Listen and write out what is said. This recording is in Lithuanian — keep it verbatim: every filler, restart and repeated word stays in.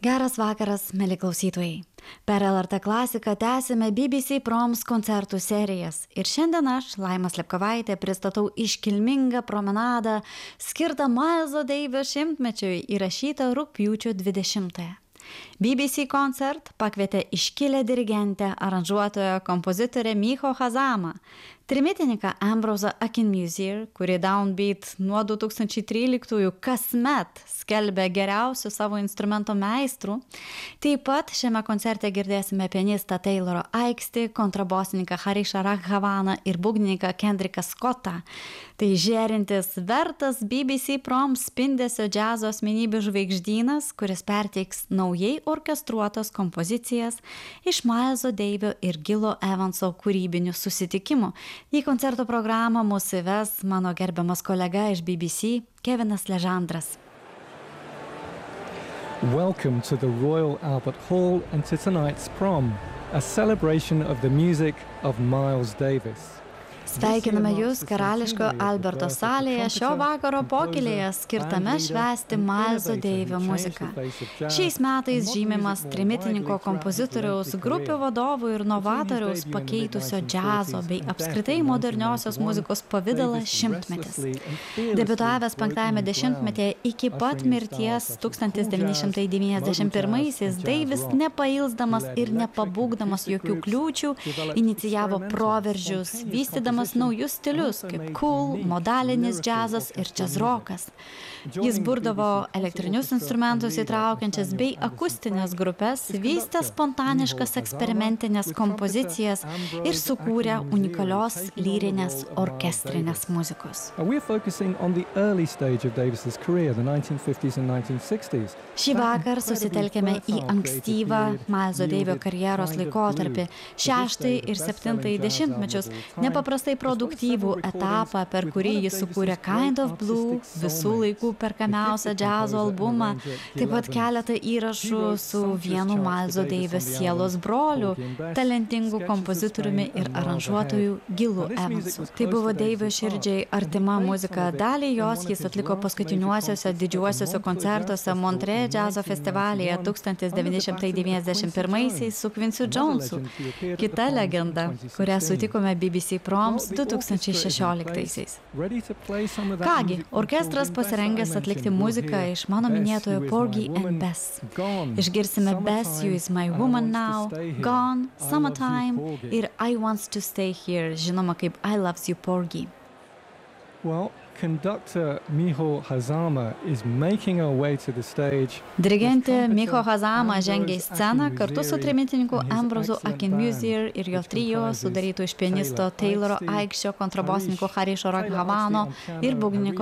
Geras vakaras, mėly klausytojai. Per L R T klasiką tęsime B B C Proms koncertų serijas. Ir šiandien aš, Laima Slepkovaitė, pristatau iškilmingą promenadą skirtą Mileso Davis šimtmečiui įrašytą rugpjūčio dvidešimtąją. B B C koncert pakvietė iškilę dirigentę, aranžuotoją, kompozitorę Miho Hazamą, trimitininką Ambrosą Akinmusir, kuri Downbeat nuo du tūkstančiai tryliktųjų kasmet skelbia geriausių savo instrumento meistrų. Taip pat šiame koncerte girdėsime pianistą Taylorą Aikstį, kontrabosininką Harishą Raghavaną ir būgnininką Kendricką Scottą. Tai žėrintis vertas B B C Proms spindesio džiazo asmenybių žvaigždynas, kuris perteiks naujai orkestruotas kompozicijas iš Mileso Davio ir Gilo Evanso kūrybinių susitikimų. Į koncerto programą mūsų įves mano gerbiamas kolega iš B B C, Kevinas Ležandras. Welcome to the Royal Albert Hall and to tonight's prom, a celebration of the music of Miles Davis. Sveikiname Jūs Karališko Alberto salėje šio vakaro pokylyje skirtame švęsti Mileso Davio muziką. Šiais metais žymimas trimitininko kompozitoriaus, grupių vadovų ir novatoriaus pakeitusio džiazo bei apskritai moderniosios muzikos pavidalą šimtmetis. Debiutavęs penktajame dešimtmetyje iki pat mirties tūkstantis devyni šimtai devyniasdešimt pirmaisiais, Davis nepailsdamas ir nepabūgdamas jokių kliūčių inicijavo proveržius, vystydamas naujus stilius, kaip cool, modalinis džiazas ir džiazrokas. Jis burdavo elektrinius instrumentus įtraukiančias bei akustinės grupės, vystė spontaniškas eksperimentinės kompozicijas ir sukūrė unikalios lyrinės orkestrinės muzikos. Šį vakar susitelkėme į ankstyvą Mileso Davio karjeros laikotarpį, šeštąjį ir septintąjį dešimtmečius, nepaprastai produktyvų etapą, per kurį jis sukūrė Kind of Blue, visų laikų perkamiausią džiazo albumą, taip pat keletą įrašų su vienu Mileso Davio sielos broliu, talentingu kompozitoriumi ir aranžuotoju Gilu Evansu. Tai buvo Davio širdžiai artima muzika. Dalį jos jis atliko paskutiniuosiuose didžiuosiuose koncertuose Montreux džiazo festivalyje tūkstantis devyni šimtai devyniasdešimt pirmaisiais su Quincy Jonesu. Kita legenda, kurią sutikome B B C Proms du tūkstančiai šešioliktaisiais. Kągi, orkestras pasirengęs atlikti muziką iš mano minėtojo Porgy and Bess. Išgirsime Bess, You Is My Woman Now, Gone, Summertime ir I Want to Stay Here, žinoma kaip I Loves You Porgy. Well, conductor Miho Hazama is making her way to the stage. Dirigentė Miho Hazama žengia į sceną kartu su trimitininku Ambrosu Akinmusir ir jo trio sudarytų iš pianisto Tayloro Aikščio, kontrabosininko Harisho Raghavano ir būgnininko